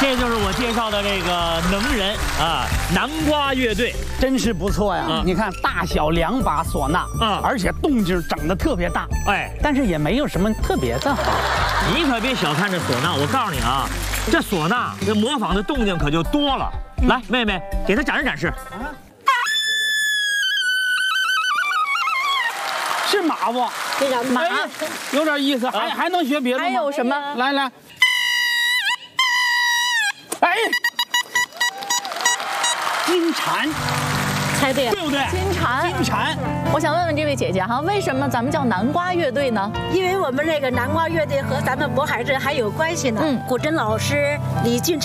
这就是我介绍的这个能人啊，南瓜乐队， 真是不错呀！你看，大小2把唢呐，而且动静整得特别大， 哎， 但是也没有什么特别的。 你可别小看这唢呐，我告诉你啊，这唢呐这模仿的动静可就多了。来，妹妹，给他展示展示。 是马不？ 这个马有点意思，还能学别的吗？ 还有什么？ 来来，哎，金蝉， 猜对了， 对不对？ 金蝉， 金蝉。 我想问问这位姐姐哈，为什么咱们叫南瓜乐队呢？ 因为我们这个南瓜乐队和咱们渤海镇还有关系呢。古筝老师李俊